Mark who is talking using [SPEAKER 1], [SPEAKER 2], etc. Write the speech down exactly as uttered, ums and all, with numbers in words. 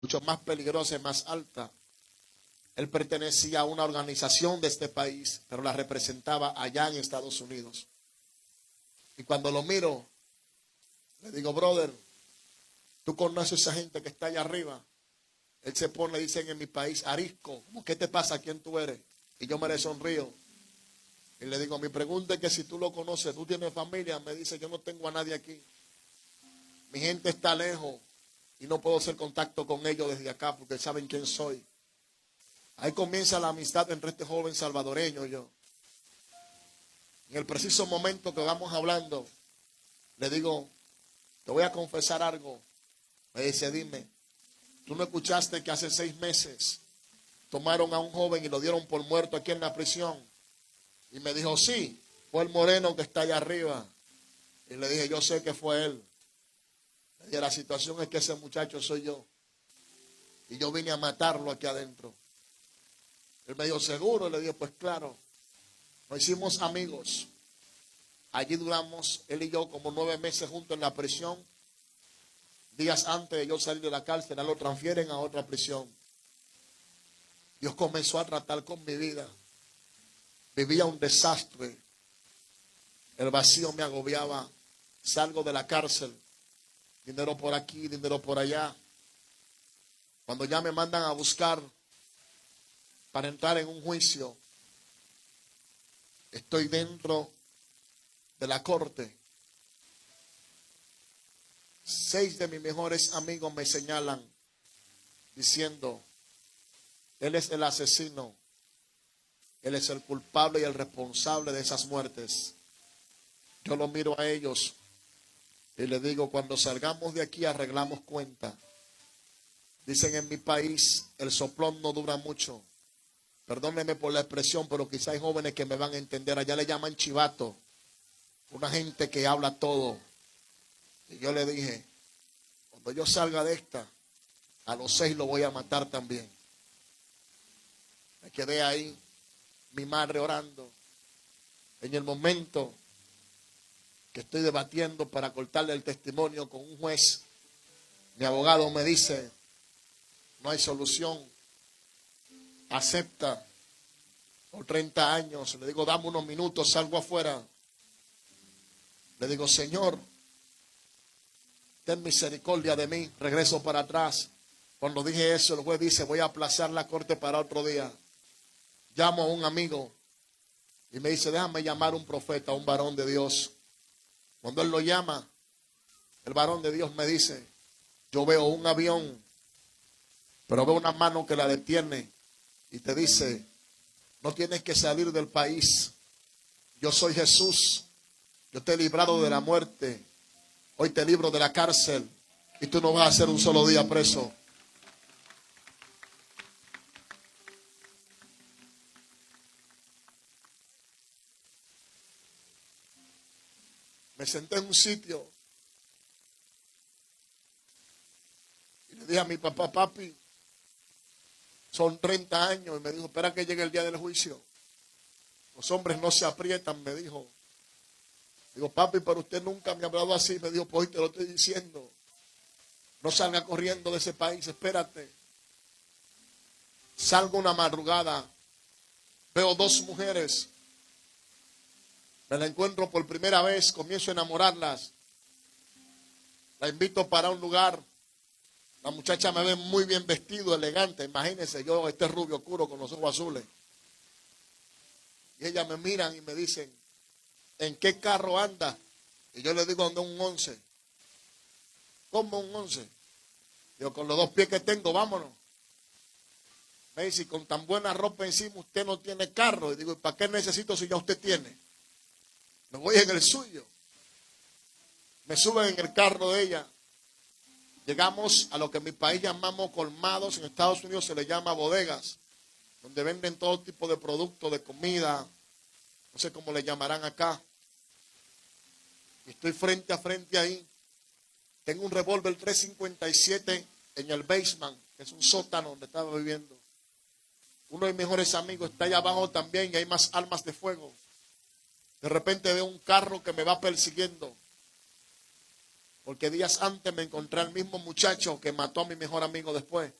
[SPEAKER 1] mucho más peligrosa y más alta. Él pertenecía a una organización de este país, pero la representaba allá en Estados Unidos. Y cuando lo miro, le digo, brother, ¿tú conoces a esa gente que está allá arriba? Él se pone, dicen en mi país, arisco. ¿Qué te pasa? ¿Quién tú eres? Y yo me le sonrío. Y le digo, mi pregunta es que si tú lo conoces, ¿tú tienes familia? Me dice, yo no tengo a nadie aquí. Mi gente está lejos y no puedo hacer contacto con ellos desde acá porque saben quién soy. Ahí comienza la amistad entre este joven salvadoreño y yo. En el preciso momento que vamos hablando, le digo, te voy a confesar algo. Me dice, dime, ¿tú no escuchaste que hace seis meses tomaron a un joven y lo dieron por muerto aquí en la prisión? Y me dijo, sí, fue el moreno que está allá arriba. Y le dije, yo sé que fue él. Le dije, la situación es que ese muchacho soy yo. Y yo vine a matarlo aquí adentro. Él me dijo, ¿seguro? Le dije, pues claro. Nos hicimos amigos. Allí duramos, él y yo, como nueve meses juntos en la prisión. Días antes de yo salir de la cárcel, lo transfieren a otra prisión. Dios comenzó a tratar con mi vida. Vivía un desastre. El vacío me agobiaba. Salgo de la cárcel. Dinero por aquí, dinero por allá. Cuando ya me mandan a buscar para entrar en un juicio, estoy dentro de la corte. Seis de mis mejores amigos me señalan diciendo, él es el asesino. Él es el culpable y el responsable de esas muertes. Yo lo miro a ellos y les digo, cuando salgamos de aquí arreglamos cuenta. Dicen en mi país, el soplón no dura mucho. Perdónenme por la expresión, pero quizá hay jóvenes que me van a entender. Allá le llaman chivato. Una gente que habla todo. Y yo le dije, cuando yo salga de esta, a los seis lo voy a matar también. Me quedé ahí. Mi madre orando. En el momento que estoy debatiendo para cortarle el testimonio con un juez, mi abogado me dice, no hay solución, acepta por treinta años. Le digo, dame unos minutos, salgo afuera. Le digo, Señor, ten misericordia de mí. Regreso para atrás. Cuando dije eso, el juez dice, voy a aplazar la corte para otro día. Llamo a un amigo y me dice, déjame llamar a un profeta, a un varón de Dios. Cuando él lo llama, el varón de Dios me dice, yo veo un avión, pero veo una mano que la detiene y te dice, no tienes que salir del país. Yo soy Jesús. Yo te he librado de la muerte. Hoy te libro de la cárcel y tú no vas a ser un solo día preso. Me senté en un sitio y le dije a mi papá, papi, son treinta años. Y me dijo, espera que llegue el día del juicio. Los hombres no se aprietan, me dijo. Digo, papi, pero usted nunca me ha hablado así. Me dijo, pues hoy te lo estoy diciendo. No salga corriendo de ese país, espérate. Salgo una madrugada, veo dos mujeres. Me la encuentro por primera vez, comienzo a enamorarlas. La invito para un lugar. La muchacha me ve muy bien vestido, elegante. Imagínense, yo este rubio oscuro con los ojos azules. Y ellas me miran y me dicen, ¿en qué carro anda? Y yo le digo, ando un once. ¿Cómo un once? Digo, con los dos pies que tengo, vámonos. Me dice, con tan buena ropa encima usted no tiene carro. Y digo, ¿y para qué necesito si ya usted tiene? Me voy en el suyo. Me suben en el carro de ella. Llegamos a lo que en mi país llamamos colmados. En Estados Unidos se le llama bodegas, donde venden todo tipo de productos, de comida. No sé cómo le llamarán acá. Y estoy frente a frente ahí. Tengo un revólver tres cincuenta y siete en el basement, que es un sótano donde estaba viviendo. Uno de mis mejores amigos está allá abajo también y hay más armas de fuego. De repente veo un carro que me va persiguiendo. Porque días antes me encontré al mismo muchacho que mató a mi mejor amigo después.